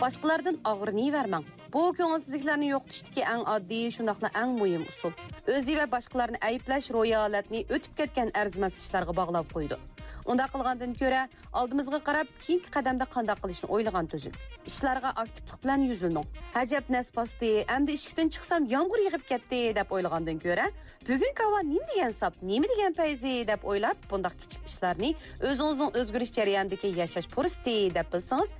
Başqalardan ağırlayıvermang. Bu ko'ngilsizliklarni yo'qotishdagi eng oddiy, shundaqla eng muhim usul. O'zi va boshqalarni ayplash ro'yi holatni o'tib ketgan arzimas ishlarga bog'lab qo'ydi. Unda qilgandan ko'ra, oldimizga qarab, keyingi qadamda qanday qilishni o'ylagan tuzuk. Ishlarga aktivlik bilan yuzlaning. Hajab nasbasti, endi ishikdan chiqsam yomg'ir yig'ib ketdi deb o'ylagandan ko'ra, bugun havo nima degan sap, nima degan payzi deb o'ylab, bundaq kichik ishlarni o'zingizning o'zgarish jarayonidagi yashash fursati deb bilsangiz,